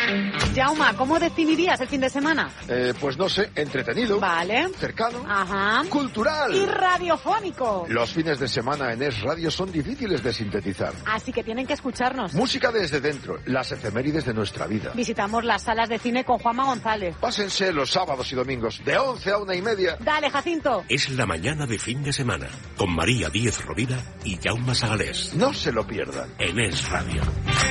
Jauma, ¿cómo definirías el fin de semana? Pues no sé, entretenido. Vale. Cercano. Ajá. Cultural. Y radiofónico. Los fines de semana en Es Radio son difíciles de sintetizar. Así que tienen que escucharnos. Música desde dentro, las efemérides de nuestra vida. Visitamos las salas de cine con Juanma González. Pásense los sábados y domingos, de 11 a 1:30. Dale, Jacinto. Es la mañana de fin de semana, con María Díez Rovira y Jaume Sagalés. No se lo pierdan. En Es Radio.